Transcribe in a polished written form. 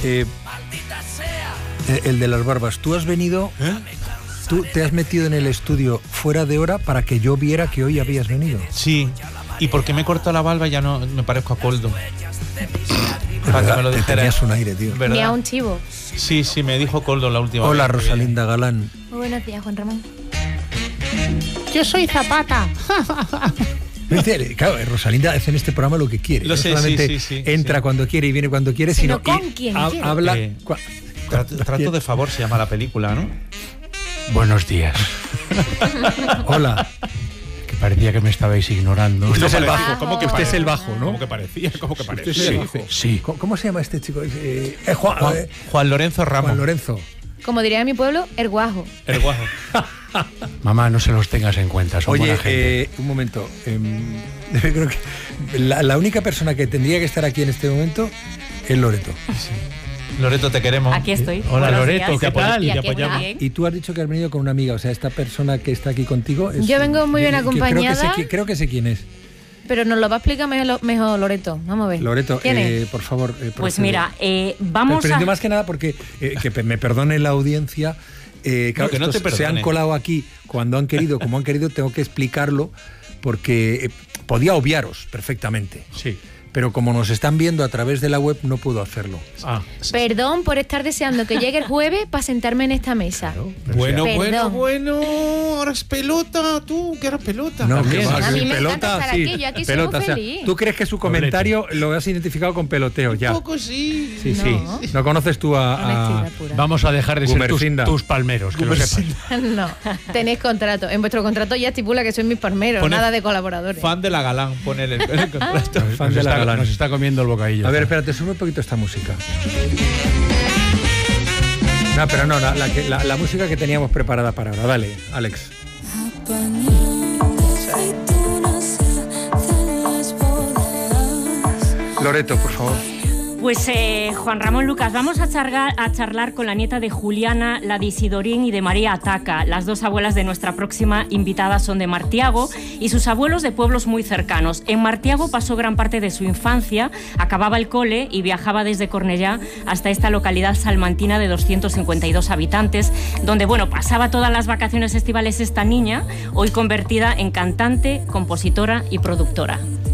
el de las barbas, tú has venido... Tú te has metido en el estudio fuera de hora para que yo viera que hoy habías venido. Sí, y porque me he cortado la barba ya no me parezco a Coldo. Para que me lo dijera. Tenías un aire, tío. Ni a un chivo. Sí, me dijo Coldo la última vez. Hola, Rosalinda Galán. Muy buenos días, Juan Ramón. Yo soy Zapata. Claro, Rosalinda hace en este programa lo que quiere. Lo sé, solamente entra cuando quiere y viene cuando quiere, sino con quien quiere. Habla. Trato de favor se llama la película, ¿no? Buenos días. Hola. Que parecía que me estabais ignorando. Usted es el bajo. ¿Cómo que usted es el bajo, ¿no? ¿Cómo que parecía? Sí. ¿Cómo se llama este chico? Juan Lorenzo Ramos. Juan Lorenzo. Como diría en mi pueblo, el guajo. El guajo. Mamá, no se los tengas en cuenta, son buena gente. Oye, un momento. Creo que la única persona que tendría que estar aquí en este momento es Loreto. Sí. Loreto, te queremos. Aquí estoy. Hola, Buenos Loreto, días. ¿qué tal? Y Te aquí apoyamos. está. Y tú has dicho que has venido con una amiga, o sea, esta persona que está aquí contigo es... Yo vengo muy bien acompañada. Creo que sé quién es. Pero nos lo va a explicar mejor Loreto. Vamos a ver. Loreto, ¿Quién es? por favor. Pues procede. mira, vamos Pero a... más que nada porque, que me perdone la audiencia, claro, que no te estos se perdone. han colado aquí cuando han querido, como han querido, tengo que explicarlo porque podía obviaros perfectamente. Sí. Pero como nos están viendo a través de la web, no puedo hacerlo. Perdón por estar deseando que llegue el jueves para sentarme en esta mesa. Bueno, Perdón. ahora es pelota, tú, que eras pelota. No, También. que va, A mí me pelota, encanta estar sí, aquí, yo aquí soy pelota, muy o sea, feliz. ¿tú crees que su comentario lo has identificado con peloteo ya? Un poco sí. Sí, No. sí. No conoces tú a Honestidad pura. Vamos a dejar de ser Gumersinda. tus palmeros, que lo sepas. No, tenéis contrato. En vuestro contrato ya estipula que sois mis palmeros, Pone nada de colaboradores. Fan de la Galán, pone el contrato. fan de la Galán. Nos está comiendo el bocadillo. A ver, espérate, sube un poquito esta música. No, pero no, la música que teníamos preparada para ahora. Dale, Alex. Loreto, por favor. Pues Juan Ramón Lucas, vamos a charlar con la nieta de Juliana, la de Isidorín y de María Ataca. Las dos abuelas de nuestra próxima invitada son de Martiago y sus abuelos de pueblos muy cercanos. En Martiago pasó gran parte de su infancia, acababa el cole y viajaba desde Cornellá hasta esta localidad salmantina de 252 habitantes, donde pasaba todas las vacaciones estivales esta niña, hoy convertida en cantante, compositora y productora.